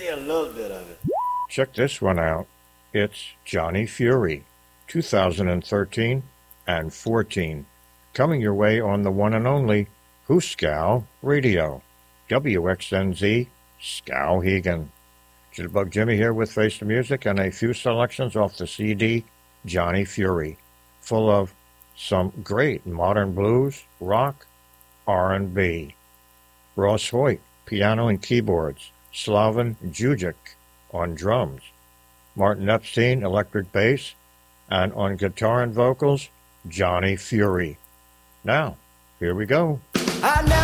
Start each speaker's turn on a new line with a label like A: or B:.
A: see a little bit of it.
B: Check this one out. It's Johnny Fury, 2013 and 14. Coming your way on the one and only Hooskow Radio. WXNZ, Skowhegan. Jitterbug Jimmy here with Face the Music and a few selections off the CD Johnny Fury, full of some great modern blues, rock, R&B. Ross Hoyt, piano and keyboards. Slaven Jujic on drums. Martin Epstein, electric bass. And on guitar and vocals, Johnny Fury. Now, here we go.
C: I